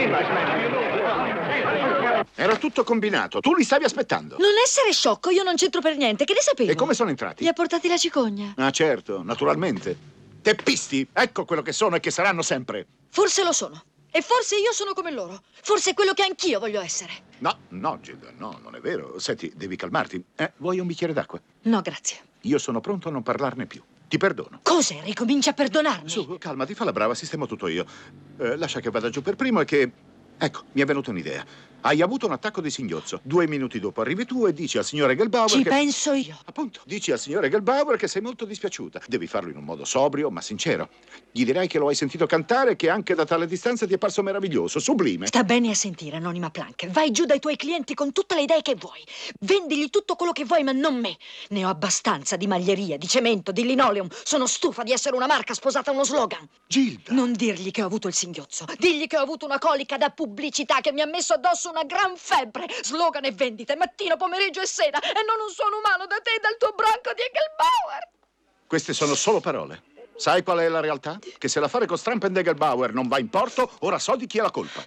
Era tutto combinato. Tu li stavi aspettando. Non essere sciocco, io non c'entro per niente. Che ne sapevo? E come sono entrati? Li ha portati la cicogna. Ah, certo, naturalmente. Teppisti, ecco quello che sono e che saranno sempre. Forse lo sono. E forse io sono come loro. Forse è quello che anch'io voglio essere. No, Gilda, no, non è vero. Senti, devi calmarti. Vuoi un bicchiere d'acqua? No, grazie. Io sono pronto a non parlarne più. Ti perdono. Cosa? Ricomincia a perdonarmi? Su, calmati, fa la brava, sistemo tutto io. Lascia che vada giù per primo e che... Ecco, mi è venuta un'idea. Hai avuto un attacco di singhiozzo. 2 minuti dopo arrivi tu e dici al signore Gelbauer Ci che... penso io. Appunto, dici al signore Gelbauer che sei molto dispiaciuta. Devi farlo in un modo sobrio, ma sincero. Gli dirai che lo hai sentito cantare e che anche da tale distanza ti è parso meraviglioso, sublime. Sta bene a sentire, Anonima Plank. Vai giù dai tuoi clienti con tutte le idee che vuoi. Vendigli tutto quello che vuoi, ma non me. Ne ho abbastanza di maglieria, di cemento, di linoleum. Sono stufa di essere una marca sposata a uno slogan. Gilda! Non dirgli che ho avuto il singhiozzo. Digli che ho avuto una colica da pubblicità che mi ha messo addosso una gran febbre. Slogan e vendite, mattino, pomeriggio e sera. E non un suono umano da te e dal tuo branco di Gelbauer. Queste sono solo parole. Sai qual è la realtà? Che se l'affare con Stramp e Gelbauer non va in porto, ora so di chi ha la colpa.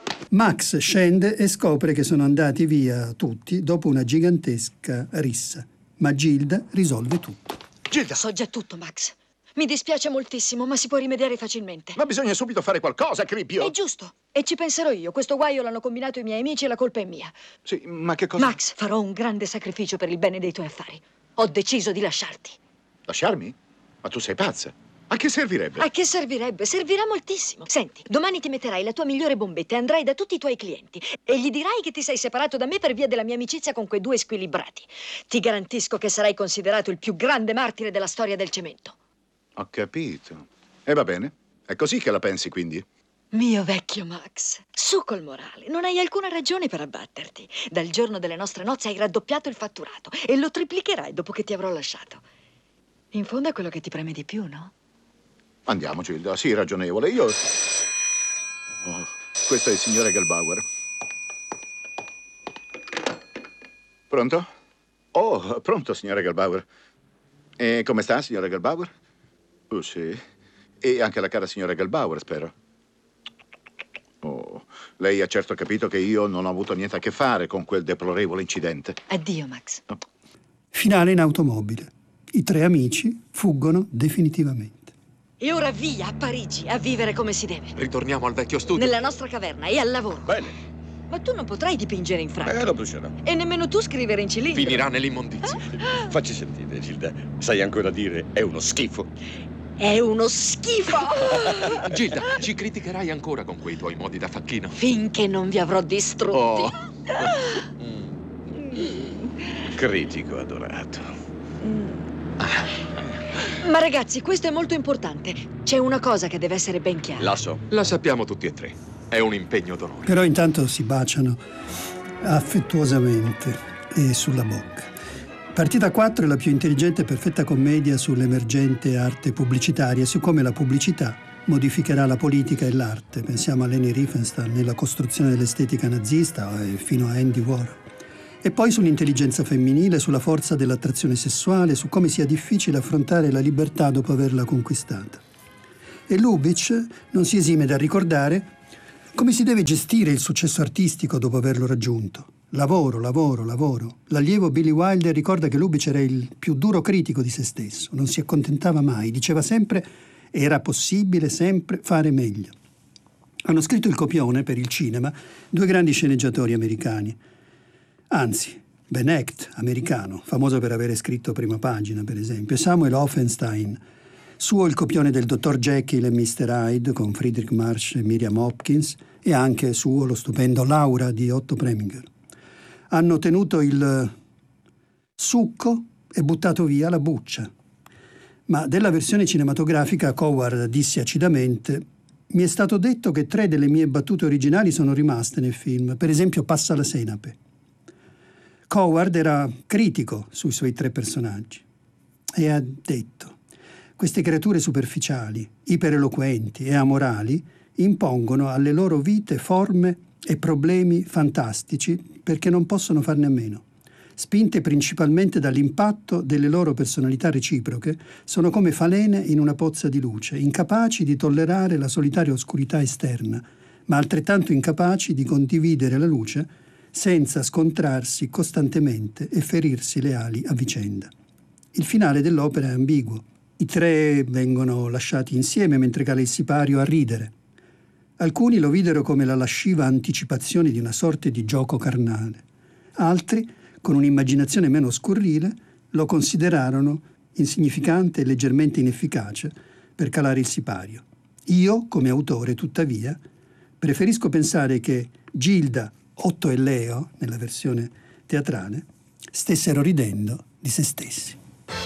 Max scende e scopre che sono andati via tutti dopo una gigantesca rissa. Ma Gilda risolve tutto. Gilda! So già tutto, Max. Mi dispiace moltissimo, ma si può rimediare facilmente. Ma bisogna subito fare qualcosa, Cripio. È giusto. E ci penserò io. Questo guaio l'hanno combinato i miei amici e la colpa è mia. Sì, ma che cosa... Max, farò un grande sacrificio per il bene dei tuoi affari. Ho deciso di lasciarti. Lasciarmi? Ma tu sei pazza. A che servirebbe? A che servirebbe? Servirà moltissimo. Senti, domani ti metterai la tua migliore bombetta e andrai da tutti i tuoi clienti e gli dirai che ti sei separato da me per via della mia amicizia con quei 2 squilibrati. Ti garantisco che sarai considerato il più grande martire della storia del cemento. Ho capito. E va bene. È così che la pensi, quindi? Mio vecchio Max, su col morale. Non hai alcuna ragione per abbatterti. Dal giorno delle nostre nozze hai raddoppiato il fatturato e lo triplicherai dopo che ti avrò lasciato. In fondo è quello che ti preme di più, no? Andiamo, Gilda. Sii ragionevole. Io... questo è il signore Gelbauer. Pronto? Oh, pronto, signore Gelbauer. E come sta, signore Gelbauer? Oh, sì. E anche la cara signora Gelbauer, spero. Oh, lei ha certo capito che io non ho avuto niente a che fare con quel deplorevole incidente. Addio, Max. Finale in automobile. I 3 amici fuggono definitivamente. E ora via a Parigi a vivere come si deve. Ritorniamo al vecchio studio. Nella nostra caverna e al lavoro. Bene. Ma tu non potrai dipingere in franco. Lo brucerò. E nemmeno tu scrivere in cilindro. Finirà nell'immondizia. Facci sentire, Gilda. Sai ancora dire è uno schifo? È uno schifo! Gilda, ci criticherai ancora con quei tuoi modi da facchino. Finché non vi avrò distrutti. Oh. Critico adorato. Ma ragazzi, questo è molto importante. C'è una cosa che deve essere ben chiara. La so. La sappiamo tutti e 3. È un impegno d'onore. Però intanto si baciano affettuosamente e sulla bocca. Partita 4 è la più intelligente e perfetta commedia sull'emergente arte pubblicitaria e su come la pubblicità modificherà la politica e l'arte. Pensiamo a Leni Riefenstahl nella costruzione dell'estetica nazista e fino a Andy Warhol. E poi sull'intelligenza femminile, sulla forza dell'attrazione sessuale, su come sia difficile affrontare la libertà dopo averla conquistata. E Lubitsch non si esime dal ricordare come si deve gestire il successo artistico dopo averlo raggiunto. Lavoro, lavoro, lavoro. L'allievo Billy Wilder ricorda che Lubitsch era il più duro critico di se stesso. Non si accontentava mai, diceva sempre era possibile sempre fare meglio. Hanno scritto il copione per il cinema 2 grandi sceneggiatori americani. Anzi, Ben Hecht, americano, famoso per avere scritto Prima Pagina, per esempio, e Samuel Offenstein. Suo il copione del Dottor Jekyll e Mr. Hyde con Friedrich Marsh e Miriam Hopkins e anche suo lo stupendo Laura di Otto Preminger. Hanno tenuto il succo e buttato via la buccia. Ma della versione cinematografica Coward disse acidamente: mi è stato detto che 3 delle mie battute originali sono rimaste nel film, per esempio Passa la senape. Coward era critico sui suoi 3 personaggi e ha detto: queste creature superficiali, ipereloquenti e amorali impongono alle loro vite forme e problemi fantastici perché non possono farne a meno. Spinte principalmente dall'impatto delle loro personalità reciproche, sono come falene in una pozza di luce, incapaci di tollerare la solitaria oscurità esterna, ma altrettanto incapaci di condividere la luce senza scontrarsi costantemente e ferirsi le ali a vicenda. Il finale dell'opera è ambiguo. I tre vengono lasciati insieme mentre cala il sipario a ridere. Alcuni lo videro come la lasciva anticipazione di una sorte di gioco carnale. Altri, con un'immaginazione meno scurrile, lo considerarono insignificante e leggermente inefficace per calare il sipario. Io, come autore, tuttavia, preferisco pensare che Gilda, Otto e Leo, nella versione teatrale, stessero ridendo di se stessi.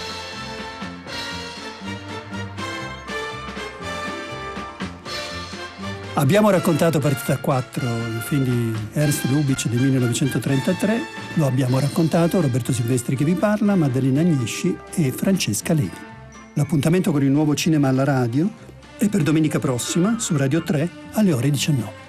Abbiamo raccontato Partita 4, il film di Ernst Lubitsch del 1933. Lo abbiamo raccontato Roberto Silvestri che vi parla, Maddalena Agnisci e Francesca Levi. L'appuntamento con il nuovo cinema alla radio è per domenica prossima su Radio 3 alle ore 19.